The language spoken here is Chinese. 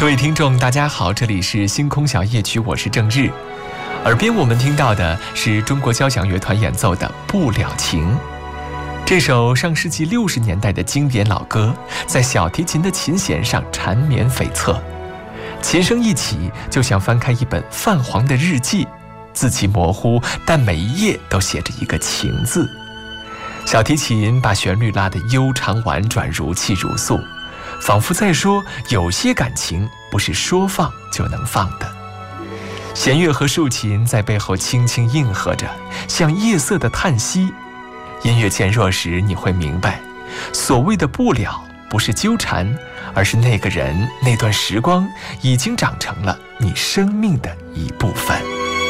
各位听众大家好，这里是星空小夜曲，我是郑日。耳边我们听到的是中国交响乐团演奏的《不了情》。这首上世纪60年代的经典老歌，在小提琴的琴弦上缠绵悱恻，琴声一起就像翻开一本泛黄的日记，字迹模糊，但每一页都写着一个情字。小提琴把旋律拉得悠长婉转，如泣如诉，仿佛在说有些感情不是说放就能放的。弦乐和竖琴在背后轻轻应和着，像夜色的叹息。音乐渐弱时，你会明白，所谓的不了不是纠缠，而是那个人那段时光已经长成了你生命的一部分。